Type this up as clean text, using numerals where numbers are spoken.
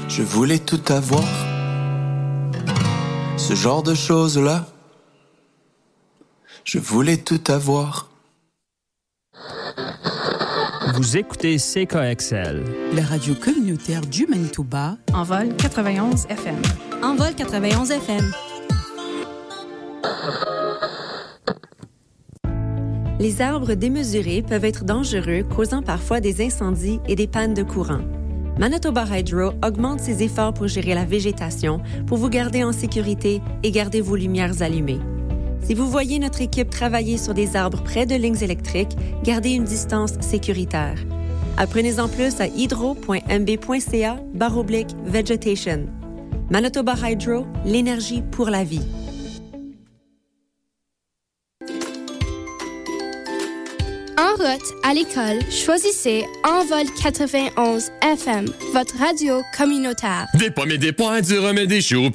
Je voulais tout avoir. Ce genre de choses-là. Je voulais tout avoir. Vous écoutez CKXL, la radio communautaire du Manitoba, Envol 91 FM. Envol 91 FM. Les arbres démesurés peuvent être dangereux, causant parfois des incendies et des pannes de courant. Manitoba Hydro augmente ses efforts pour gérer la végétation, pour vous garder en sécurité et garder vos lumières allumées. Si vous voyez notre équipe travailler sur des arbres près de lignes électriques, gardez une distance sécuritaire. Apprenez-en plus à hydro.mb.ca/vegetation. Manitoba Hydro, l'énergie pour la vie. En route à l'école, choisissez Envol 91 FM, votre radio communautaire. Des pommes et des poires, du rhum et des choux,